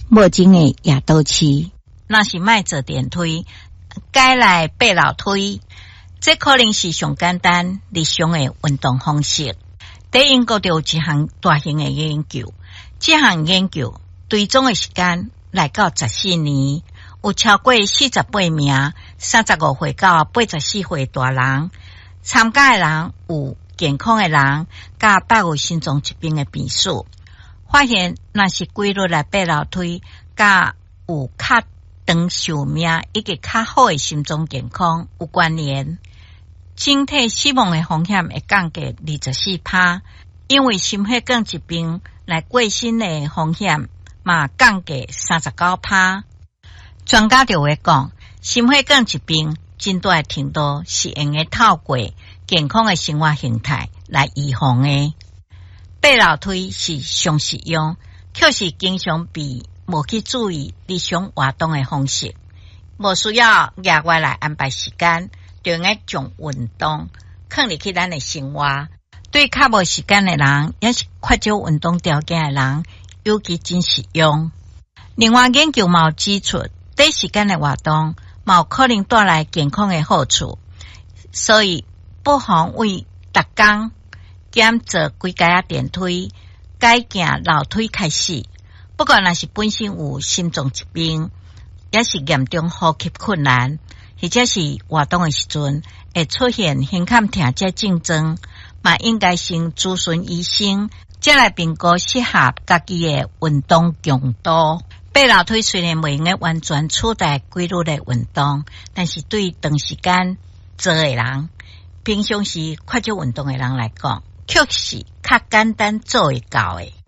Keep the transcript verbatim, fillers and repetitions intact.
无种的夜倒市，若是莫做电梯，改来爬楼梯，这可能是上简单日常的运动方式。在英国就有一项大型的研究，这项研究追踪的时间来到十四年，有超过四十八名三十五岁到八十四岁大人，参加的人有健康的人，甲伴有心脏疾病的病史，发现若是规律来爬楼梯，甲有较长寿命以及较好的心脏健康有关联。整体死亡的风险会降低二十四趴，因为心血管疾病来过身的风险嘛降低三十九趴。专家就会讲，心血管疾病真大程度是用个透过健康的生活形态来预防的。爬楼梯是上实用，却是经常被无去注意日常活动的方式，无需要额外来安排时间，就应该将运动放入去咱的生活。对较无时间的人，也是缺少运动条件的人，尤其真实用。另外研究嘛有指出，短时间的活动嘛有可能带来健康的好处，所以不妨为逐工减坐几阶电梯，改行楼梯开始。不管若是本身有心脏疾病，也是严重呼吸困难，或者是活动的时阵会出现胸腔痛这症状，嘛应该先咨询医生，再来评估适合家己的运动强度。爬楼梯虽然未用完全取代规律的运动，但是对长时间做的人，平常时缺少运动的人来讲，确实较简单做会到的。